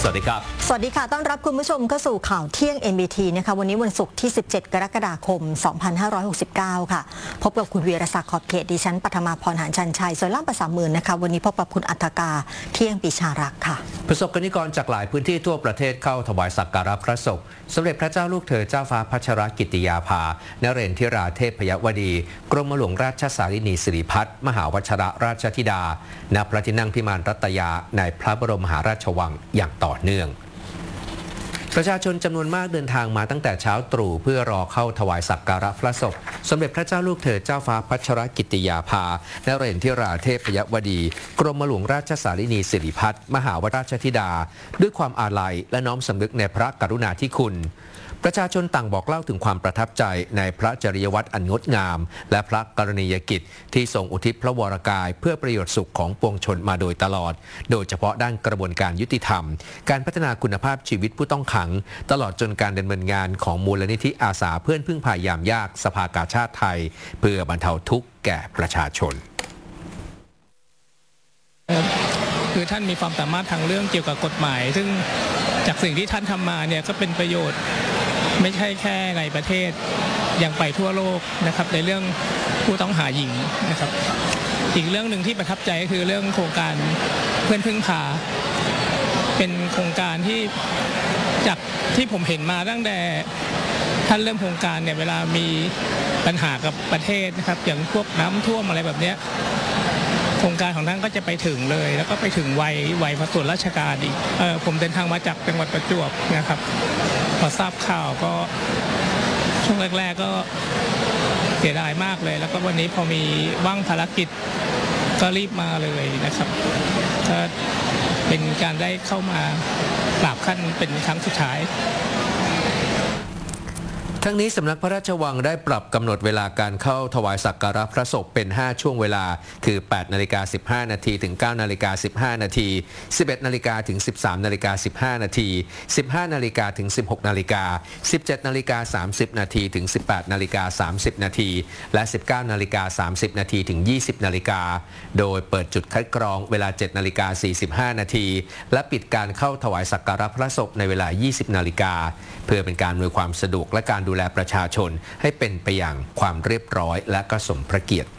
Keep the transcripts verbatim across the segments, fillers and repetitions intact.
สวัสดีครับสวัสดีค่ะต้อนรับคุณผู้ชมเข้าสู่ข่าวเที่ยง เอ็น บี ที นะคะวันนี้วันศุกร์ที่สิบเจ็ดกรกฎาคมสองพันห้าร้อยหกสิบเก้าค่ะพบกับคุณวีรศักดิ์ขอบเขตดิฉันปฐมาพรหานชันชัยส่วนล่ามภาษาหมื่นนะคะวันนี้พบกับคุณอัฐกาเที่ยงปีชารักษ์ค่ะประสบกนิกรจากหลายพื้นที่ทั่วประเทศเข้าถวายสักการะพระศพสมเด็จพระเจ้าลูกเธอเจ้าฟ้าพัชรกิติยาภานเรนทิราเทพยวดีกรมหลวงราชสารินีสิริพัฒน์มหาวชรราชธิดาณพระที่นั่งพิมานรัตยาในพระบรมมหาราชวังอย่างต่อเนื่องประชาชนจำนวนมากเดินทางมาตั้งแต่เช้าตรู่เพื่อรอเข้าถวายสักการะพระศพสมเด็จพระเจ้าลูกเธอเจ้าฟ้าพัชรกิติยาภานเรนทิราเทพยวดีกรมหลวงราชสารินีสิริพัฒน์มหาวราชธิดาด้วยความอาลัยและน้อมสำนึกในพระกรุณาธิคุณประชาชนต่างบอกเล่าถึงความประทับใจในพระจริยวัตรอันงดงามและพระกรณียกิจที่ทรงอุทิศพระวรกายเพื่อประโยชน์สุขของปวงชนมาโดยตลอดโดยเฉพาะด้านกระบวนการยุติธรรมการพัฒนาคุณภาพชีวิตผู้ต้องขังตลอดจนการดำเนินงานของมูลนิธิอาสาเพื่อนพึ่งพายามยากสภากาชาติไทยเพื่อบรรเทาทุกข์แก่ประชาชนคือท่านมีความสามารถทางเรื่องเกี่ยวกับกฎหมายซึ่งจากสิ่งที่ท่านทำมาเนี่ยก็เป็นประโยชน์ไม่ใช่แค่ในประเทศยังไปทั่วโลกนะครับในเรื่องผู้ต้องหาหญิงนะครับอีกเรื่องหนึ่งที่ประทับใจก็คือเรื่องโครงการเพื่อนพึ่งพาเป็นโครงการที่จากที่ผมเห็นมาตั้งแต่ท่านเริ่มโครงการเนี่ยเวลามีปัญหากับประเทศนะครับอย่างพวกน้ำท่วมอะไรแบบเนี้ยโครงการของท่านก็จะไปถึงเลยแล้วก็ไปถึงวัยวัยส่วนราชการอีกเออผมเดินทางมาจากจังหวัดประจวบนะครับพอทราบข่าวก็ช่วงแรกๆก็เสียดายมากเลยแล้วก็วันนี้พอมีว่างภารกิจก็รีบมาเลยนะครับก็เป็นการได้เข้ามากราบขั้นเป็นครั้งสุดท้ายทั้งนี้สำนักพระราชวังได้ปรับกำหนดเวลาการเข้าถวายสักการะพระศพเป็นห้าช่วงเวลาคือแปดนาฬิกาสิบห้านาทีถึงเก้านาฬิกาสิบห้านาทีสิบเอ็ดนาฬิกาถึงสิบสามนาฬิกาสิบห้านาทีสิบห้านาฬิกาถึงสิบหกนาฬิกาสิบเจ็ดนาฬิกาสามสิบนาทีถึงสิบแปดนาฬิกาสามสิบนาทีและสิบเก้านาฬิกาสามสิบนาทีถึงยี่สิบนาฬิกาโดยเปิดจุดคัดกรองเวลาเจ็ดนาฬิกาสี่สิบห้านาทีและปิดการเข้าถวายสักการะพระศพในเวลายี่สิบนาฬิกาเพื่อเป็นการอำนวยความสะดวกและการดูแลประชาชนให้เป็นไปอย่างความเรียบร้อยและก็สมพระเกียรติ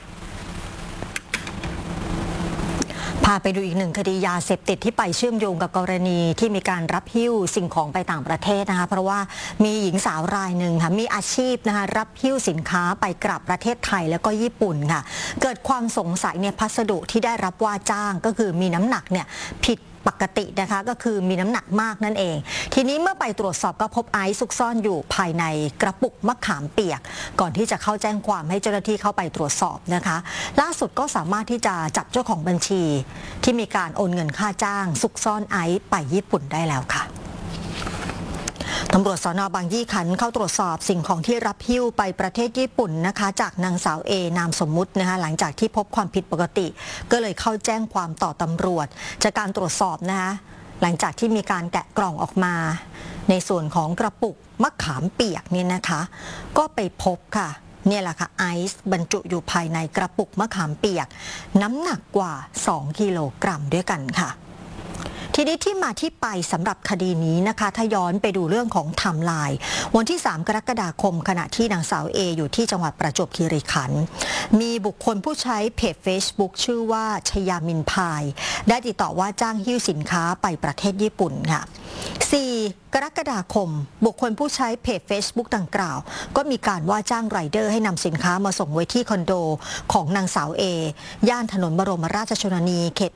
พาไปดูอีกหนึ่งคดียาเสพติดที่ไปเชื่อมโยงกับกรณีที่มีการรับหิ้วสิ่งของไปต่างประเทศนะคะเพราะว่ามีหญิงสาวรายหนึ่งค่ะมีอาชีพนะคะรับหิ้วสินค้าไปกลับประเทศไทยแล้วก็ญี่ปุ่นค่ะเกิดความสงสัยในพัสดุที่ได้รับว่าจ้างก็คือมีน้ำหนักเนี่ยผิดปกตินะคะก็คือมีน้ำหนักมากนั่นเองทีนี้เมื่อไปตรวจสอบก็พบไอซ์ซุกซ่อนอยู่ภายในกระปุกมะขามเปียกก่อนที่จะเข้าแจ้งความให้เจ้าหน้าที่เข้าไปตรวจสอบนะคะล่าสุดก็สามารถที่จะจับเจ้าของบัญชีที่มีการโอนเงินค่าจ้างซุกซ่อนไอซ์ไปญี่ปุ่นได้แล้วค่ะตำรวจสน.บางยี่ขันเข้าตรวจสอบสิ่งของที่รับหิ้วไปประเทศญี่ปุ่นนะคะจากนางสาวเอนามสมมุตินะคะหลังจากที่พบความผิดปกติก็เลยเข้าแจ้งความต่อตำรวจจากการตรวจสอบนะคะหลังจากที่มีการแกะกล่องออกมาในส่วนของกระปุกมะขามเปียกเนี่ยนะคะก็ไปพบค่ะเนี่ยแหละค่ะไอซ์บรรจุอยู่ภายในกระปุกมะขามเปียกน้ำหนักกว่าสองกิโลกรัมด้วยกันค่ะทีนี้ที่มาที่ไปสำหรับคดีนี้นะคะถ้าย้อนไปดูเรื่องของไทม์ไลน์วันที่สามกรกฎาคมขณะที่นางสาวเออยู่ที่จังหวัดประจวบคีรีขันธ์มีบุคคลผู้ใช้เพจ Facebook ชื่อว่าชยามินพายได้ติดต่อว่าจ้างหิ้วสินค้าไปประเทศญี่ปุ่นค่ะสี่กรกฎาคมบุคคลผู้ใช้เพจ Facebook ดังกล่าวก็มีการว่าจ้างไรเดอร์ให้นำสินค้ามาส่งไว้ที่คอนโดของนางสาวเอย่านถนนบรมราชชนนีเขต